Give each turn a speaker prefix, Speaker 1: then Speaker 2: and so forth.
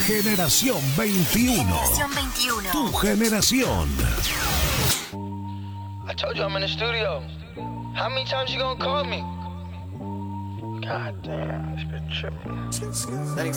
Speaker 1: Generación 21.
Speaker 2: Generación 21.
Speaker 1: Tu generación.
Speaker 3: I told you I'm in the studio. How many times you gonna call me? God damn, it's been tripping.